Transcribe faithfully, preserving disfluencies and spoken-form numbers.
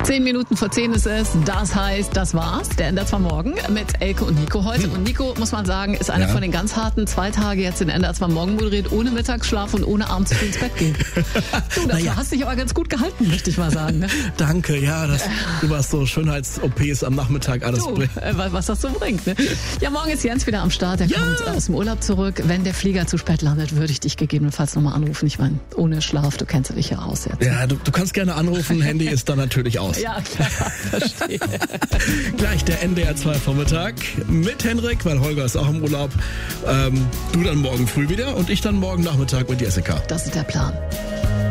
Zehn Minuten vor zehn ist es. Das heißt, das war's. Der N D R zwei Morgen mit Elke und Nico heute. Hm. Und Nico, muss man sagen, ist einer ja. von den ganz harten zwei Tage jetzt den N D R zwei Morgen moderiert, ohne Mittagsschlaf und ohne abends früh ins Bett gehen. Du, dafür ja. hast dich aber ganz gut gehalten, möchte ich mal sagen. Ne? Danke, ja, das, du warst so Schönheits-O Ps am Nachmittag alles du, bringt. Äh, was das so bringt. Ne? Ja, morgen ist Jens wieder am Start. Er ja. kommt aus dem Urlaub zurück. Wenn der Flieger zu spät landet, würde ich dich gegebenenfalls nochmal anrufen. Ich meine, ohne Schlaf, du kennst dich ja aus jetzt. Ja, du, du kannst gerne anrufen, Handy ist dann natürlich aus. Ja, klar, verstehe. Gleich der N D R zwei Vormittag mit Henrik, weil Holger ist auch im Urlaub. Ähm, du dann morgen früh wieder und ich dann morgen Nachmittag mit Jessica. Das ist der Plan.